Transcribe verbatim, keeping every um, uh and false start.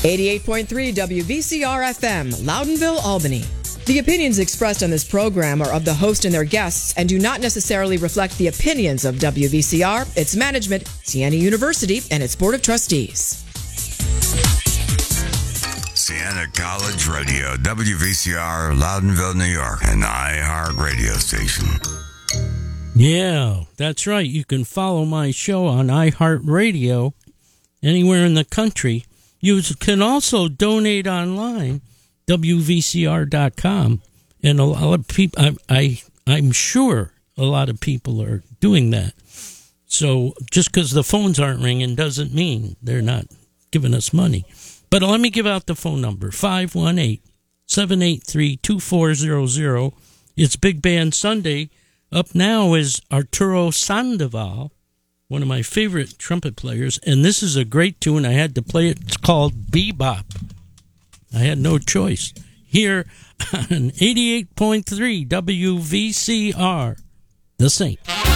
eighty-eight point three W V C R F M, Loudonville, Albany. The opinions expressed on this program are of the host and their guests and do not necessarily reflect the opinions of W V C R, its management, Siena University, and its Board of Trustees. Siena College Radio, W V C R, Loudonville, New York, an iHeart radio station. Yeah, that's right. You can follow my show on iHeartRadio anywhere in the country. You can also donate online, W V C R dot com, and a lot of people, I, I, I'm sure a lot of people are doing that. So just because the phones aren't ringing doesn't mean they're not giving us money. But let me give out the phone number, five one eight, seven eight three, two four zero zero. It's Big Band Sunday. Up now is Arturo Sandoval, one of my favorite trumpet players, and this is a great tune. I had to play it. It's called Bebop. I had no choice. Here on eighty-eight point three W V C R, The Saint.